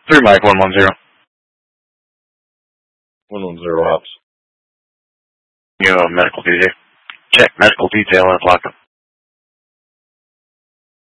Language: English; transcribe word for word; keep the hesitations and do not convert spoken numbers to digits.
Three Mike, one one zero. One one zero ops. You know, medical D J. Check medical detail and lock up.